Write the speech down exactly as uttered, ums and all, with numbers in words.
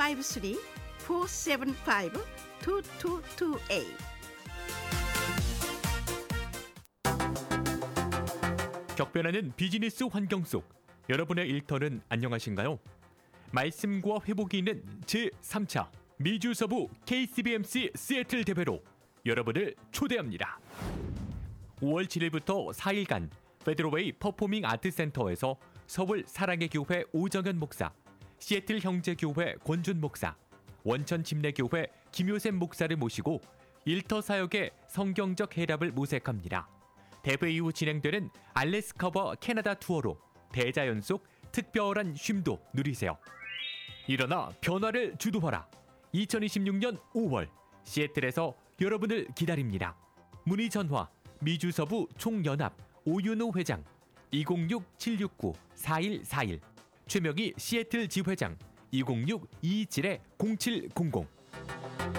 파이브쓰리 포세븐파이브 투투투에잇. 격변하는 비즈니스 환경 속 여러분의 일터는 안녕하신가요? 말씀과 회복이 있는 제삼 차 미주서부 케이씨비엠씨 시애틀 대회로 여러분을 초대합니다. 오월 칠일부터 사일간 페드로웨이 퍼포밍 아트센터에서 서울 사랑의 교회 오정현 목사, 시애틀 형제교회 권준 목사, 원천 침례교회 김효샘 목사를 모시고 일터 사역의 성경적 해답을 모색합니다. 대회 이후 진행되는 알래스카와 캐나다 투어로 대자연 속 특별한 쉼도 누리세요. 일어나 변화를 주도하라. 이천이십육년 오월 시애틀에서 여러분을 기다립니다. 문의 전화 미주서부 총연합 오윤우 회장 이공육 칠육구 사일사일, 최명희 시애틀 지회장 이공육 이이칠 공칠공공.